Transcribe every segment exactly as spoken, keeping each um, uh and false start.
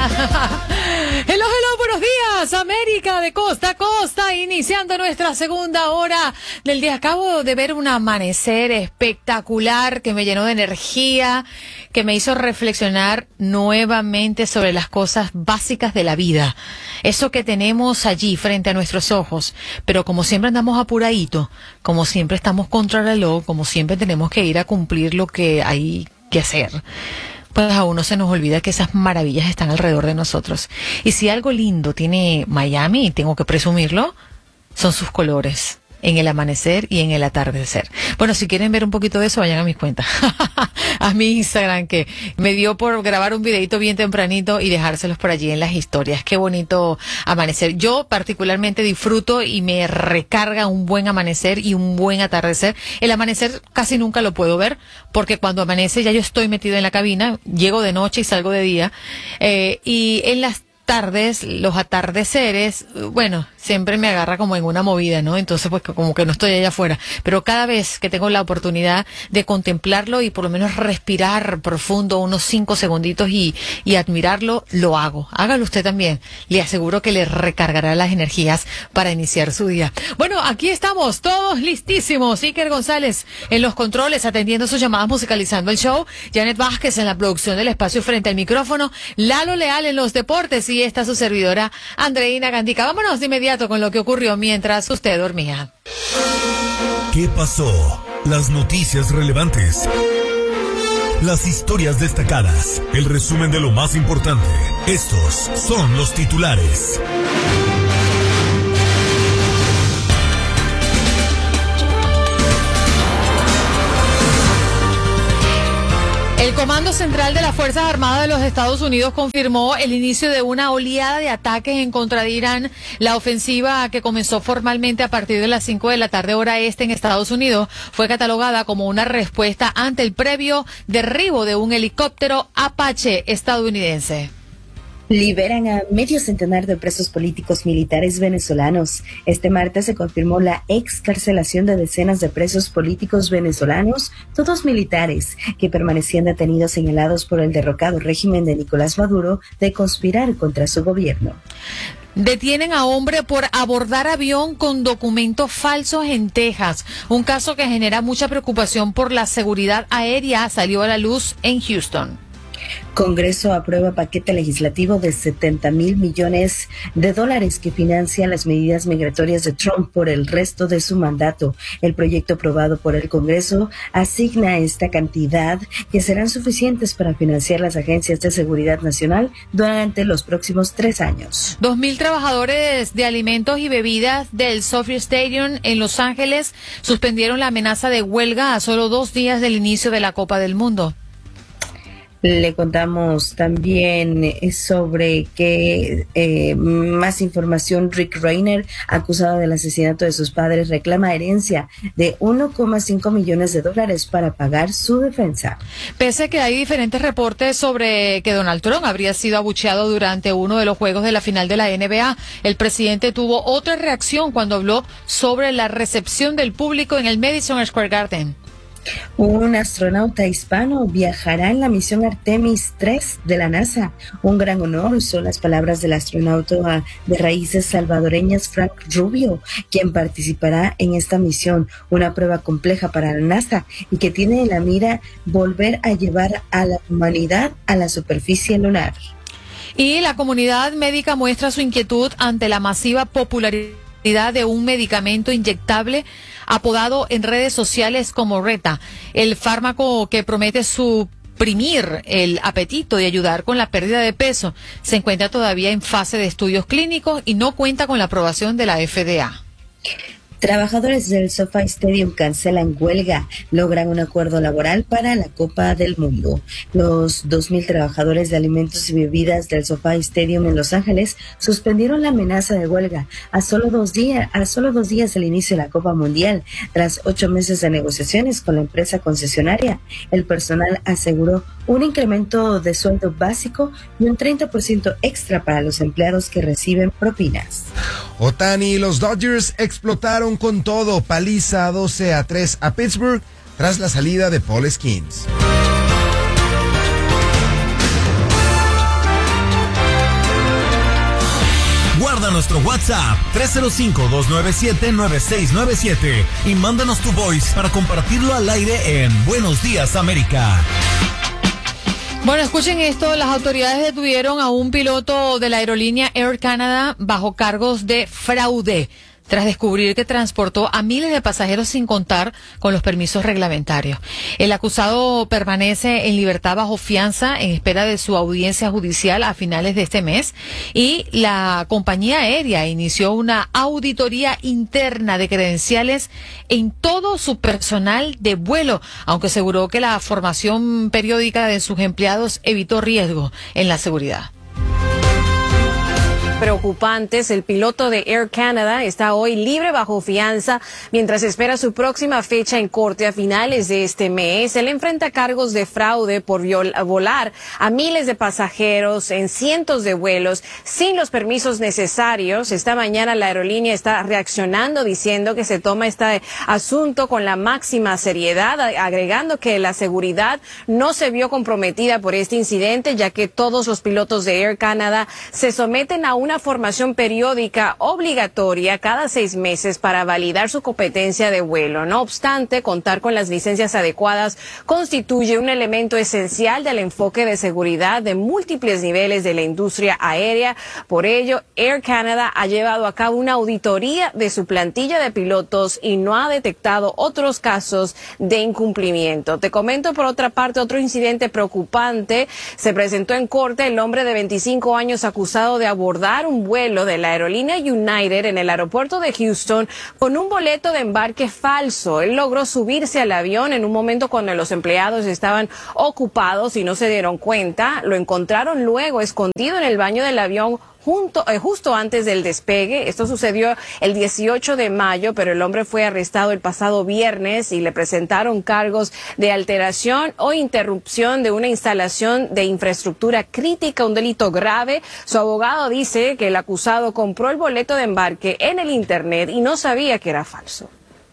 Hello, hello, buenos días, América de costa a costa, iniciando nuestra segunda hora del día. Acabo de ver un amanecer espectacular que me llenó de energía, que me hizo reflexionar nuevamente sobre las cosas básicas de la vida. Eso que tenemos allí frente a nuestros ojos, pero como siempre andamos apuradito, como siempre estamos contra el reloj, como siempre tenemos que ir a cumplir lo que hay que hacer, pues a uno se nos olvida que esas maravillas están alrededor de nosotros. Y si algo lindo tiene Miami, y tengo que presumirlo, son sus colores, en el amanecer y en el atardecer. Bueno, si quieren ver un poquito de eso, vayan a mis cuentas, a mi Instagram, que me dio por grabar un videito bien tempranito y dejárselos por allí en las historias. Qué bonito amanecer. Yo particularmente disfruto y me recarga un buen amanecer y un buen atardecer. El amanecer casi nunca lo puedo ver, porque cuando amanece ya yo estoy metida en la cabina, llego de noche y salgo de día, eh, y en las tardes, los atardeceres, bueno, siempre me agarra como en una movida, ¿no? Entonces, pues como que no estoy allá afuera. Pero cada vez que tengo la oportunidad de contemplarlo y por lo menos respirar profundo unos cinco segunditos y, y admirarlo, lo hago. Hágalo usted también. Le aseguro que le recargará las energías para iniciar su día. Bueno, aquí estamos, todos listísimos. Iker González en los controles, atendiendo sus llamadas, musicalizando el show. Janet Vázquez en la producción del espacio frente al micrófono. Lalo Leal en los deportes y esta su servidora, Andreina Gandica. Vámonos de inmediato con lo que ocurrió mientras usted dormía. ¿Qué pasó? Las noticias relevantes, las historias destacadas, el resumen de lo más importante. Estos son los titulares. El Comando Central de las Fuerzas Armadas de los Estados Unidos confirmó el inicio de una oleada de ataques en contra de Irán. La ofensiva, que comenzó formalmente a partir de las cinco de la tarde hora este en Estados Unidos, fue catalogada como una respuesta ante el previo derribo de un helicóptero Apache estadounidense. Liberan a medio centenar de presos políticos militares venezolanos. Este martes se confirmó la excarcelación de decenas de presos políticos venezolanos, todos militares, que permanecían detenidos señalados por el derrocado régimen de Nicolás Maduro de conspirar contra su gobierno. Detienen a hombre por abordar avión con documentos falsos en Texas. Un caso que genera mucha preocupación por la seguridad aérea salió a la luz en Houston. Congreso aprueba paquete legislativo de setenta mil millones de dólares que financia las medidas migratorias de Trump por el resto de su mandato. El proyecto aprobado por el Congreso asigna esta cantidad que serán suficientes para financiar las agencias de seguridad nacional durante los próximos tres años. Dos mil trabajadores de alimentos y bebidas del SoFi Stadium en Los Ángeles suspendieron la amenaza de huelga a solo dos días del inicio de la Copa del Mundo. Le contamos también sobre que eh, más información. Rick Reiner, acusado del asesinato de sus padres, reclama herencia de uno coma cinco millones de dólares para pagar su defensa. Pese a que hay diferentes reportes sobre que Donald Trump habría sido abucheado durante uno de los juegos de la final de la N B A, el presidente tuvo otra reacción cuando habló sobre la recepción del público en el Madison Square Garden. Un astronauta hispano viajará en la misión Artemis tres de la NASA. Un gran honor, son las palabras del astronauta de raíces salvadoreñas Frank Rubio, quien participará en esta misión, una prueba compleja para la NASA y que tiene en la mira volver a llevar a la humanidad a la superficie lunar. Y la comunidad médica muestra su inquietud ante la masiva popularidad de un medicamento inyectable apodado en redes sociales como Reta, el fármaco que promete suprimir el apetito y ayudar con la pérdida de peso. Se encuentra todavía en fase de estudios clínicos y no cuenta con la aprobación de la F D A. Trabajadores del SoFi Stadium cancelan huelga, logran un acuerdo laboral para la Copa del Mundo. Los dos mil trabajadores de alimentos y bebidas del SoFi Stadium en Los Ángeles suspendieron la amenaza de huelga a solo dos días, a solo dos días del inicio de la Copa Mundial. Tras ocho meses de negociaciones con la empresa concesionaria, el personal aseguró un incremento de sueldo básico y un treinta por ciento extra para los empleados que reciben propinas. Ohtani y los Dodgers explotaron con todo, paliza doce a tres a Pittsburgh tras la salida de Paul Skeens. nuestro WhatsApp tres cero cinco, dos nueve siete, nueve seis nueve siete y mándanos tu voice para compartirlo al aire en Buenos Días América. Bueno, escuchen esto, las autoridades detuvieron a un piloto de la aerolínea Air Canada bajo cargos de fraude, tras descubrir que transportó a miles de pasajeros sin contar con los permisos reglamentarios. El acusado permanece en libertad bajo fianza en espera de su audiencia judicial a finales de este mes, y la compañía aérea inició una auditoría interna de credenciales en todo su personal de vuelo, aunque aseguró que la formación periódica de sus empleados evitó riesgo en la seguridad. Preocupantes. El piloto de Air Canada está hoy libre bajo fianza mientras espera su próxima fecha en corte a finales de este mes. Él enfrenta cargos de fraude por volar a miles de pasajeros en cientos de vuelos sin los permisos necesarios. Esta mañana la aerolínea está reaccionando diciendo que se toma este asunto con la máxima seriedad, agregando que la seguridad no se vio comprometida por este incidente, ya que todos los pilotos de Air Canada se someten a un una formación periódica obligatoria cada seis meses para validar su competencia de vuelo. No obstante, contar con las licencias adecuadas constituye un elemento esencial del enfoque de seguridad de múltiples niveles de la industria aérea. Por ello, Air Canada ha llevado a cabo una auditoría de su plantilla de pilotos y no ha detectado otros casos de incumplimiento. Te comento, por otra parte, otro incidente preocupante. Se presentó en corte el hombre de veinticinco años acusado de abordar un vuelo de la aerolínea United en el aeropuerto de Houston con un boleto de embarque falso. Él logró subirse al avión en un momento cuando los empleados estaban ocupados y no se dieron cuenta. Lo encontraron luego escondido en el baño del avión Junto, eh, justo antes del despegue. Esto sucedió el dieciocho de mayo, pero el hombre fue arrestado el pasado viernes y le presentaron cargos de alteración o interrupción de una instalación de infraestructura crítica, un delito grave. Su abogado dice que el acusado compró el boleto de embarque en el internet y no sabía que era falso.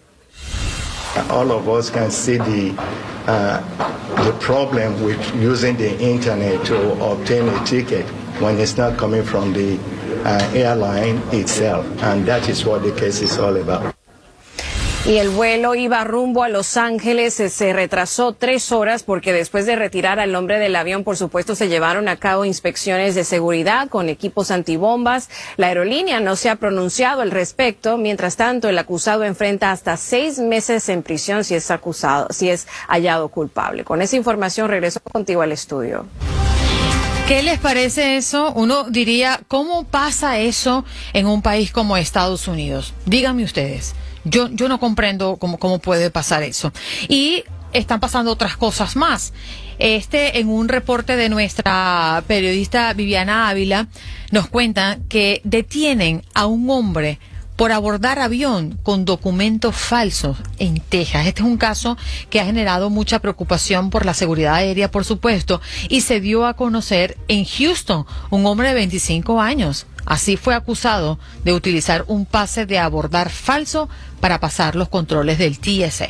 All of us can see the uh, the problem with using the internet to obtain a ticket when it's not coming from the uh, airline itself, and that is what the case is all about. Y el vuelo iba rumbo a Los Ángeles, se, se retrasó tres horas porque después de retirar al hombre del avión, por supuesto, se llevaron a cabo inspecciones de seguridad con equipos antibombas. La aerolínea no se ha pronunciado al respecto. Mientras tanto, el acusado enfrenta hasta seis meses en prisión si es acusado, si es hallado culpable. Con esa información regreso contigo al estudio. ¿Qué les parece eso? Uno diría, ¿cómo pasa eso en un país como Estados Unidos? Díganme ustedes. Yo, yo no comprendo cómo, cómo puede pasar eso. Y están pasando otras cosas más. Este, en un reporte de nuestra periodista Viviana Ávila, nos cuenta que detienen a un hombre por abordar avión con documentos falsos en Texas. Este es un caso que ha generado mucha preocupación por la seguridad aérea, por supuesto, y se dio a conocer en Houston. Un hombre de veinticinco años. Así fue acusado de utilizar un pase de abordar falso para pasar los controles del T S A.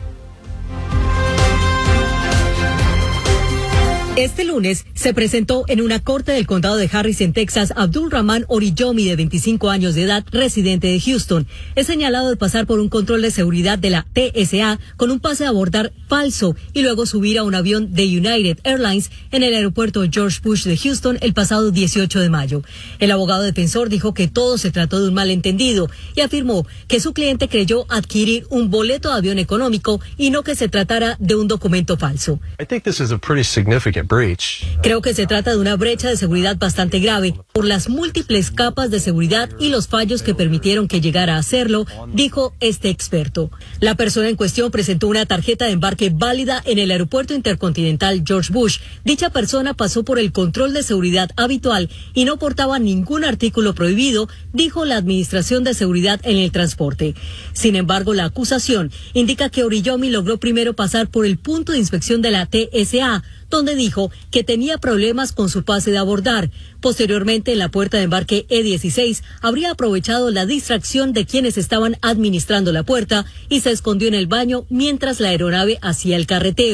Este lunes se presentó en una corte del condado de Harris, en Texas, Abdul Rahman Oriyomi, de veinticinco años de edad, residente de Houston. Es señalado de pasar por un control de seguridad de la T S A con un pase de abordar falso y luego subir a un avión de United Airlines en el aeropuerto George Bush de Houston el pasado dieciocho de mayo. El abogado defensor dijo que todo se trató de un malentendido y afirmó que su cliente creyó adquirir un boleto de avión económico y no que se tratara de un documento falso. I think this is a pretty significant breach. Creo que se trata de una brecha de seguridad bastante grave por las múltiples capas de seguridad y los fallos que permitieron que llegara a hacerlo, dijo este experto. La persona en cuestión presentó una tarjeta de embarque válida en el aeropuerto intercontinental George Bush. Dicha persona pasó por el control de seguridad habitual y no portaba ningún artículo prohibido, dijo la Administración de Seguridad en el Transporte. Sin embargo, la acusación indica que Oriyomi logró primero pasar por el punto de inspección de la T S A, donde dijo que tenía problemas con su pase de abordar. Posteriormente, en la puerta de embarque E dieciséis, habría aprovechado la distracción de quienes estaban administrando la puerta y se escondió en el baño mientras la aeronave hacía el carreteo.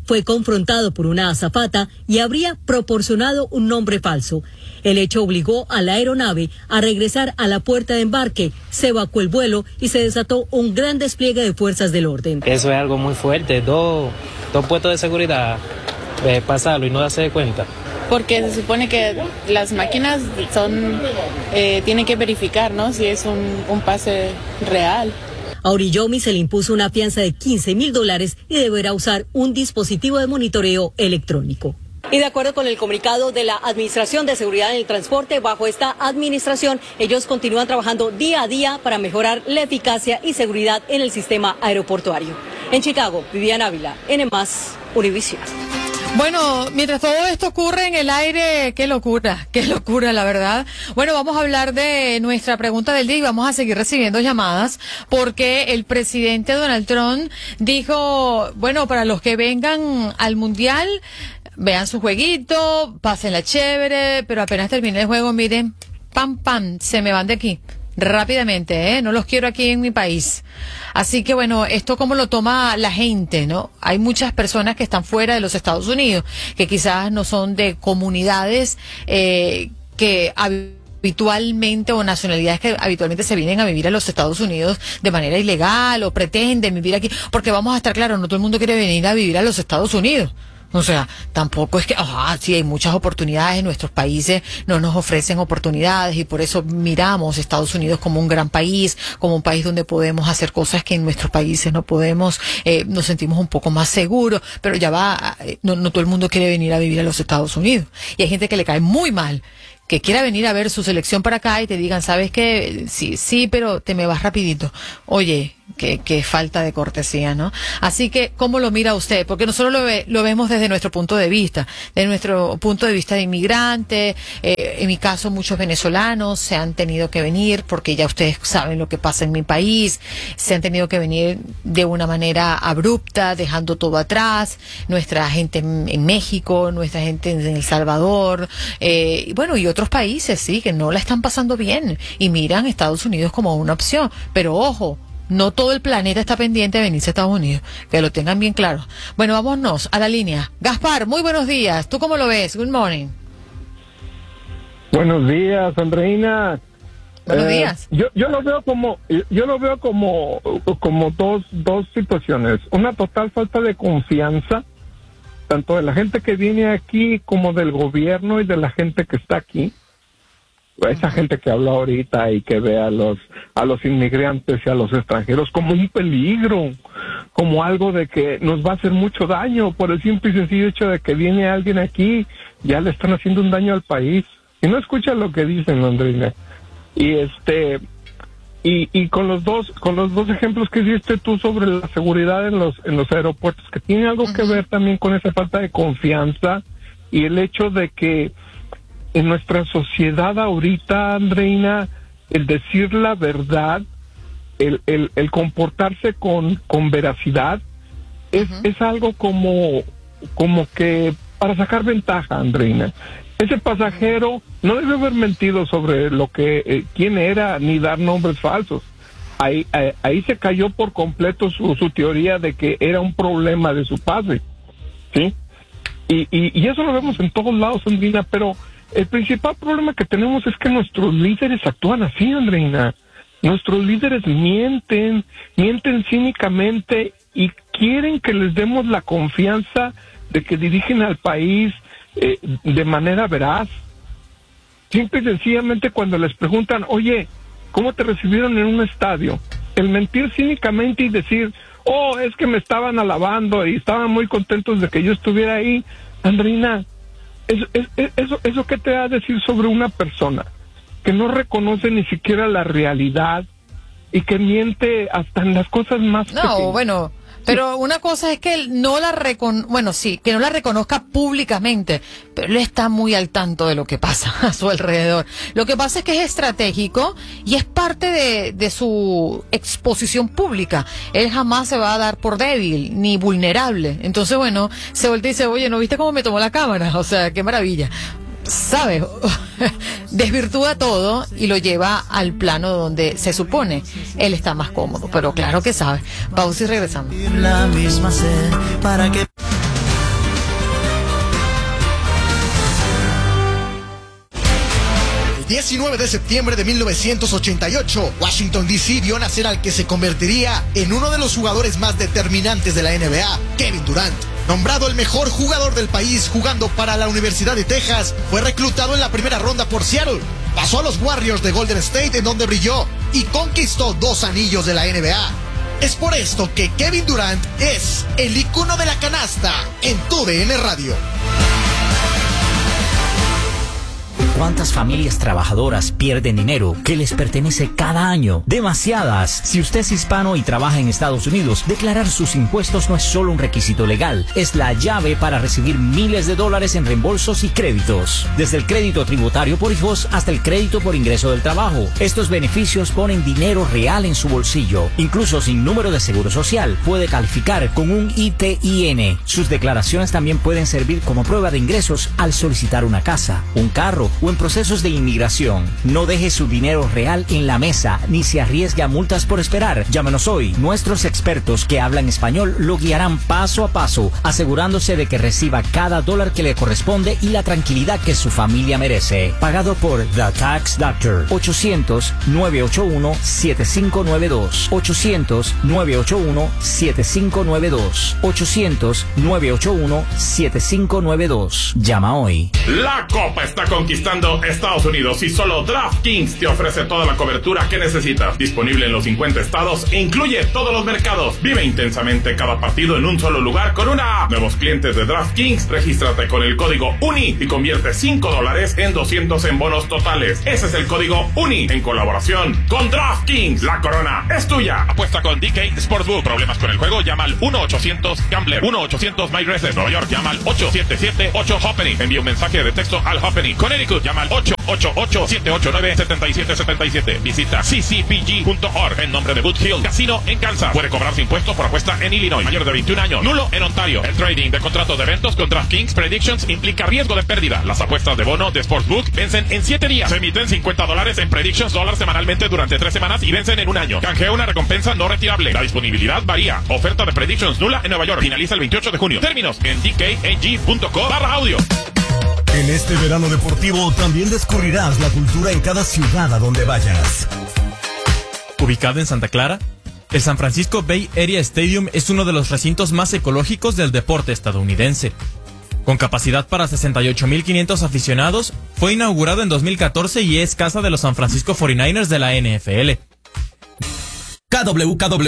fue confrontado por una azafata y habría proporcionado un nombre falso. El hecho obligó a la aeronave a regresar a la puerta de embarque, se evacuó el vuelo y se desató un gran despliegue de fuerzas del orden. Eso es algo muy fuerte, dos, dos puestos de seguridad, eh, pasarlo y no darse cuenta. Porque se supone que las máquinas son eh, tienen que verificar, ¿no?, si es un, un pase real. A Orillomi se le impuso una fianza de quince mil dólares y deberá usar un dispositivo de monitoreo electrónico. Y de acuerdo con el comunicado de la Administración de Seguridad en el Transporte, bajo esta administración, ellos continúan trabajando día a día para mejorar la eficacia y seguridad en el sistema aeroportuario. En Chicago, Viviana Ávila, N más, Univisión. Bueno, mientras todo esto ocurre en el aire, qué locura, qué locura, la verdad. Bueno, vamos a hablar de nuestra pregunta del día y vamos a seguir recibiendo llamadas porque el presidente Donald Trump dijo, bueno, para los que vengan al Mundial, vean su jueguito, pásenla chévere, pero apenas termine el juego, miren, pam, pam, se me van de aquí. Rápidamente, ¿eh? No los quiero aquí en mi país. Así que bueno, esto cómo lo toma la gente, ¿no? Hay muchas personas que están fuera de los Estados Unidos, que quizás no son de comunidades eh, que habitualmente o nacionalidades que habitualmente se vienen a vivir a los Estados Unidos de manera ilegal o pretenden vivir aquí, porque vamos a estar claros, no todo el mundo quiere venir a vivir a los Estados Unidos. O sea, tampoco es que, ah, sí, hay muchas oportunidades en nuestros países, no nos ofrecen oportunidades y por eso miramos a Estados Unidos como un gran país, como un país donde podemos hacer cosas que en nuestros países no podemos, eh, nos sentimos un poco más seguros, pero ya va, no, no todo el mundo quiere venir a vivir a los Estados Unidos. Y hay gente que le cae muy mal que quiera venir a ver su selección para acá y te digan, ¿sabes qué? Sí, sí, pero te me vas rapidito. Oye, qué, qué falta de cortesía, ¿no? Así que, ¿cómo lo mira usted? Porque nosotros lo, ve, lo vemos desde nuestro punto de vista, desde nuestro punto de vista de inmigrante. Eh, en mi caso, muchos venezolanos se han tenido que venir, porque ya ustedes saben lo que pasa en mi país, se han tenido que venir de una manera abrupta, dejando todo atrás, nuestra gente en, en México, nuestra gente en El Salvador, eh, y bueno, y otros países, sí, que no la están pasando bien y miran a Estados Unidos como una opción. Pero ojo, no todo el planeta está pendiente de venirse a Estados Unidos, que lo tengan bien claro. Bueno, vámonos a la línea. Gaspar, muy buenos días. ¿Tú cómo lo ves? Good morning. Buenos días, Andreina. Buenos eh, días. Yo, yo lo veo como, yo lo veo como, como dos, dos situaciones. Una total falta de confianza, tanto de la gente que viene aquí como del gobierno y de la gente que está aquí. Esa gente que habla ahorita y que ve a los a los inmigrantes y a los extranjeros como un peligro, como algo de que nos va a hacer mucho daño por el simple y sencillo hecho de que viene alguien aquí, ya le están haciendo un daño al país. Y no escuchan lo que dicen, Andrina. Y este y y con los dos con los dos ejemplos que diste tú sobre la seguridad en los en los aeropuertos, que tiene algo uh-huh. que ver también con esa falta de confianza y el hecho de que en nuestra sociedad ahorita, Andreina, el decir la verdad, el, el, el comportarse con, con veracidad, es, uh-huh. es algo como, como que para sacar ventaja, Andreina. Ese pasajero no debe haber mentido sobre lo que, eh, quién era, ni dar nombres falsos. Ahí, ahí, ahí se cayó por completo su, su teoría de que era un problema de su padre, ¿sí? Y, y, y eso lo vemos en todos lados, Andreina, pero el principal problema que tenemos es que nuestros líderes actúan así, Andreina. Nuestros líderes mienten, mienten cínicamente y quieren que les demos la confianza de que dirigen al país eh, de manera veraz. Simple y sencillamente cuando les preguntan, oye, ¿cómo te recibieron en un estadio? El mentir cínicamente y decir, oh, es que me estaban alabando y estaban muy contentos de que yo estuviera ahí. Andreina, Eso, eso, eso ¿qué te va a decir sobre una persona que no reconoce ni siquiera la realidad y que miente hasta en las cosas más no, pequeñas? Bueno, pero una cosa es que él no la recon, bueno, sí, que no la reconozca públicamente, pero él está muy al tanto de lo que pasa a su alrededor. Lo que pasa es que es estratégico y es parte de, de su exposición pública. Él jamás se va a dar por débil ni vulnerable. Entonces, bueno, se voltea y dice, oye, ¿no viste cómo me tomó la cámara? O sea, qué maravilla. ¿Sabes? Desvirtúa todo y lo lleva al plano donde se supone él está más cómodo, pero claro que sabe. Pausa y regresamos. La misma sed para que diecinueve de septiembre de mil novecientos ochenta y ocho, Washington D C vio nacer al que se convertiría en uno de los jugadores más determinantes de la N B A, Kevin Durant. Nombrado el mejor jugador del país jugando para la Universidad de Texas, fue reclutado en la primera ronda por Seattle. Pasó a los Warriors de Golden State, en donde brilló y conquistó dos anillos de la N B A. Es por esto que Kevin Durant es el icono de la canasta en tu D N Radio. ¿Cuántas familias trabajadoras pierden dinero que les pertenece cada año? Demasiadas. Si usted es hispano y trabaja en Estados Unidos, declarar sus impuestos no es solo un requisito legal, es la llave para recibir miles de dólares en reembolsos y créditos. Desde el crédito tributario por hijos hasta el crédito por ingreso del trabajo. Estos beneficios ponen dinero real en su bolsillo. Incluso sin número de seguro social, puede calificar con un I T I N. Sus declaraciones también pueden servir como prueba de ingresos al solicitar una casa, un carro o en procesos de inmigración. No deje su dinero real en la mesa ni se arriesgue a multas por esperar. Llámenos hoy. Nuestros expertos que hablan español lo guiarán paso a paso, asegurándose de que reciba cada dólar que le corresponde y la tranquilidad que su familia merece. Pagado por The Tax Doctor. ochocientos, nueve ocho uno, siete cinco nueve dos. ochocientos, nueve ocho uno, siete cinco nueve dos. ochocientos, nueve ocho uno, siete cinco nueve dos. Llama hoy. La Copa está conquistando Estados Unidos y solo DraftKings te ofrece toda la cobertura que necesitas. Disponible en los cincuenta estados e incluye todos los mercados. Vive intensamente cada partido en un solo lugar con una app. Nuevos clientes de DraftKings, regístrate con el código UNI y convierte cinco dólares en doscientos en bonos totales. Ese es el código UNI en colaboración con DraftKings. La corona es tuya. Apuesta con D K Sportsbook. ¿Problemas con el juego? Llama al uno ochocientos Gambler. uno ochocientos MyRacer. Nueva York, llama al ocho siete siete ocho Hoppenny. Envía un mensaje de texto al Hoppenny. Connecticut, llama al ocho ocho ocho, siete ocho nueve, siete siete siete siete. Visita c c p g punto org en nombre de Boot Hill Casino en Kansas. Puede cobrarse impuestos por apuesta en Illinois. Mayor de veintiún años. Nulo en Ontario. El trading de contratos de eventos con DraftKings Predictions implica riesgo de pérdida. Las apuestas de bono de Sportsbook vencen en siete días. Se emiten cincuenta dólares en Predictions dólares semanalmente durante tres semanas y vencen en un año. Canjea una recompensa no retirable. La disponibilidad varía. Oferta de Predictions nula en Nueva York. Finaliza el veintiocho de junio. Términos en d k a g punto co barra audio. En este verano deportivo también descubrirás la cultura en cada ciudad a donde vayas. Ubicado en Santa Clara, el San Francisco Bay Area Stadium es uno de los recintos más ecológicos del deporte estadounidense. Con capacidad para sesenta y ocho mil quinientos aficionados, fue inaugurado en dos mil catorce y es casa de los San Francisco cuarenta y nueve ers de la N F L. K W K W